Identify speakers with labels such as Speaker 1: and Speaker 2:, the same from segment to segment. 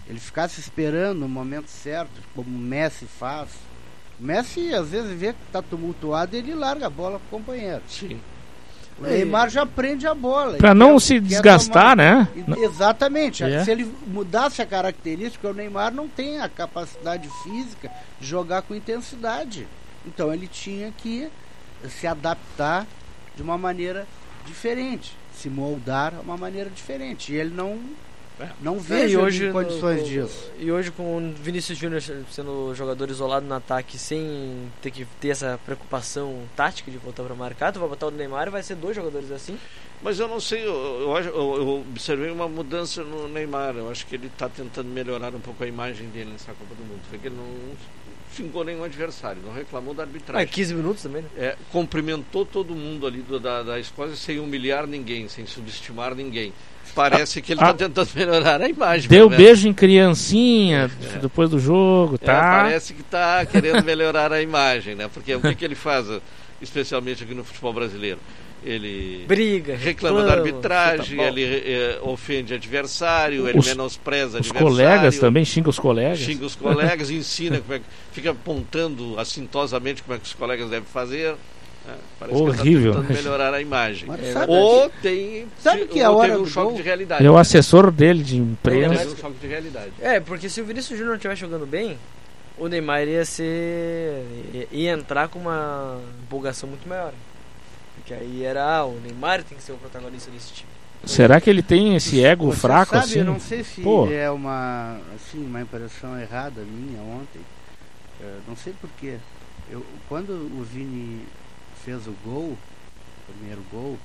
Speaker 1: ele ficasse esperando o momento certo, como o Messi faz. O Messi às vezes vê que está tumultuado e ele larga a bola pro companheiro.
Speaker 2: Sim.
Speaker 1: O Neymar já prende a bola.
Speaker 3: Para não se desgastar, né?
Speaker 1: Exatamente. Se ele mudasse a característica, o Neymar não tem a capacidade física de jogar com intensidade. Então ele tinha que se adaptar de uma maneira diferente, se moldar de uma maneira diferente. E ele não vejo hoje condições disso.
Speaker 4: E hoje com o Vinícius Júnior sendo jogador isolado no ataque, sem ter que ter essa preocupação tática de voltar para marcar, tu vai botar o Neymar e vai ser 2 jogadores assim.
Speaker 2: Mas eu não sei, eu observei uma mudança no Neymar. Eu acho que ele está tentando melhorar um pouco a imagem dele nessa Copa do Mundo. Foi que ele não xingou nenhum adversário, não reclamou da arbitragem.
Speaker 4: 15 minutos também, né?
Speaker 2: Cumprimentou todo mundo ali da Escócia sem humilhar ninguém, sem subestimar ninguém. Parece que ele está tentando melhorar a imagem.
Speaker 3: Deu beijo em criancinha depois do jogo, tá?
Speaker 2: Parece que está querendo melhorar a imagem, né? Porque o que ele faz, especialmente aqui no futebol brasileiro? Ele
Speaker 4: briga,
Speaker 2: reclama da arbitragem, ele ofende adversário, ele menospreza
Speaker 3: os
Speaker 2: adversário. Os
Speaker 3: colegas também xingam os colegas.
Speaker 2: Xinga os colegas, ensina, fica apontando assintosamente como é que os colegas devem fazer. Parece
Speaker 3: horrível.
Speaker 2: Que ele está tentando melhorar a imagem. Ou tem um choque de realidade.
Speaker 3: Ele é o assessor dele de imprensa.
Speaker 2: Tem um choque de realidade.
Speaker 4: Porque se o Vinícius Júnior não estiver jogando bem, o Neymar ia entrar com uma empolgação muito maior. Porque aí o Neymar tem que ser o protagonista desse time.
Speaker 3: Será que ele tem esse ego fraco
Speaker 1: sabe,
Speaker 3: assim?
Speaker 1: Eu não sei se é uma impressão errada minha ontem. Não sei porquê. Quando o Vini fez o primeiro gol,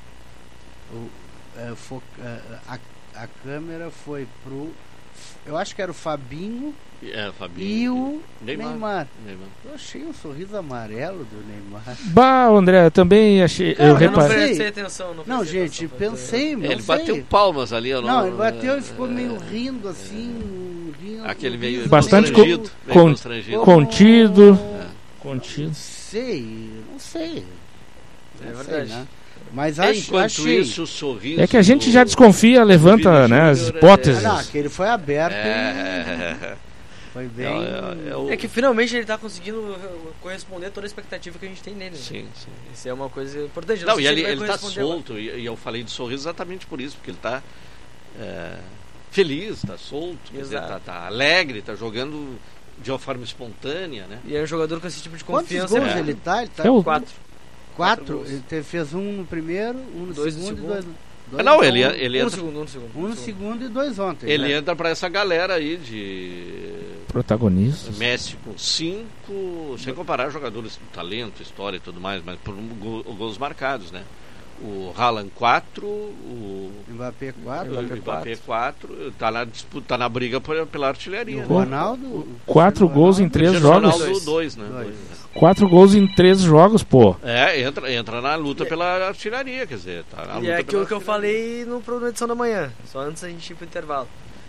Speaker 1: a câmera foi pro... Eu acho que era o Fabinho, e o Neymar. Eu achei um sorriso amarelo do Neymar.
Speaker 3: Bah, André, eu também achei.
Speaker 4: Cara, eu reparei. Não prestei atenção.
Speaker 1: Não, gente, pensei.
Speaker 2: Ele bateu palmas ali.
Speaker 1: Não, ele bateu e ficou meio rindo assim.
Speaker 2: Aquele meio
Speaker 3: bastante
Speaker 2: contido.
Speaker 3: Contido.
Speaker 1: Não sei.
Speaker 4: É verdade.
Speaker 1: Né? Mas
Speaker 2: enquanto isso, o sorriso.
Speaker 3: É que a gente já desconfia, levanta, né, as hipóteses.
Speaker 1: Aquele foi aberto. Foi bem.
Speaker 4: É que finalmente ele está conseguindo corresponder a toda a expectativa que a gente tem nele.
Speaker 2: Sim.
Speaker 4: Isso é uma coisa importante.
Speaker 2: Não, e ele está solto. E eu falei de sorriso exatamente por isso, porque ele está feliz, está solto, está alegre, está jogando de uma forma espontânea, né?
Speaker 4: E é um jogador com esse tipo de confiança.
Speaker 1: Quantos gols ele está? Ele está 4. Ele fez um no primeiro, um no segundo e 2 no...
Speaker 2: Não, ele entra...
Speaker 1: Um no segundo e 2 ontem.
Speaker 2: Ele entra para essa galera aí de...
Speaker 3: protagonistas.
Speaker 2: Messi com 5, sem comparar jogadores de talento, história e tudo mais, mas por gols marcados, né? O Haaland 4, o
Speaker 1: Mbappé 4,
Speaker 2: o Mbappé 4, tá na disputa, tá na briga pela artilharia.
Speaker 1: O Ronaldo
Speaker 3: 4 gols em 3 jogos.
Speaker 2: Ronaldo 2, né?
Speaker 3: 4 gols em 3 jogos, pô.
Speaker 2: Entra na luta pela artilharia, quer dizer, tá na luta.
Speaker 4: E é aquilo que eu falei no programa Edição da Manhã, só antes da gente ir pro intervalo.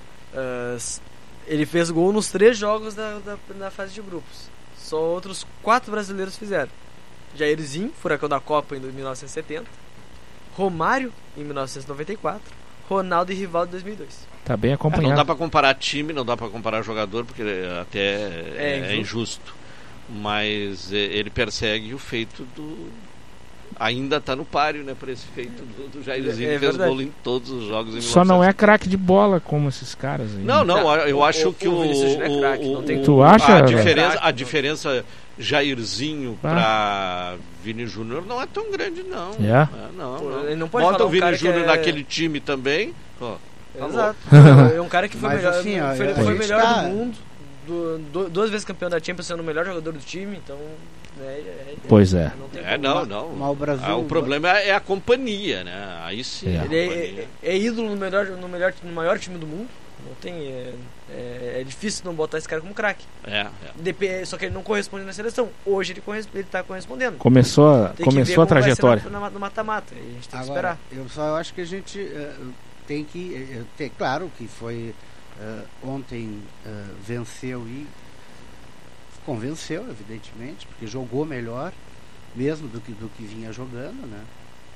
Speaker 4: Ele fez gol nos 3 jogos da fase de grupos. Só outros 4 brasileiros fizeram. Jairzinho, furacão da Copa em 1970. Romário em 1994, Ronaldo e Rivaldo em 2002.
Speaker 3: Tá bem acompanhado.
Speaker 2: Não dá pra comparar time, não dá pra comparar jogador, porque até é injusto. Mas ele persegue o feito do... Ainda tá no páreo, né, por esse feito do Jairzinho, que fez gol em todos os jogos. Em
Speaker 3: Só não é craque de bola como esses caras aí.
Speaker 2: Não, eu acho que o
Speaker 3: tu acha?
Speaker 2: A diferença Jairzinho para Vini Júnior não é tão grande, não. Não.
Speaker 4: Ele não pode
Speaker 2: bota
Speaker 4: falar
Speaker 2: o Vini Júnior naquele time também.
Speaker 4: Exato. É um cara que foi melhor,
Speaker 1: assim,
Speaker 4: foi melhor do mundo, 2 vezes campeão da Champions, sendo o melhor jogador do time, então...
Speaker 3: Pois é.
Speaker 2: Não.
Speaker 1: Mas o Brasil...
Speaker 2: O problema é a companhia, né? Aí sim.
Speaker 4: Ele é ídolo no maior time do mundo. Não tem... É difícil não botar esse cara como craque. Só que ele não corresponde na seleção. Hoje ele tá correspondendo.
Speaker 3: Começou a trajetória.
Speaker 4: No mata-mata. A gente tem que esperar.
Speaker 1: Eu acho que a gente tem que ter claro que foi ontem venceu e convenceu, evidentemente, porque jogou melhor mesmo do que vinha jogando, né?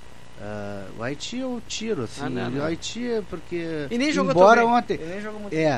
Speaker 1: O Haiti eu tiro assim. O Haiti é porque
Speaker 4: e nem jogou
Speaker 1: embora
Speaker 4: tão bem.
Speaker 1: ontem
Speaker 4: ele nem jogou muito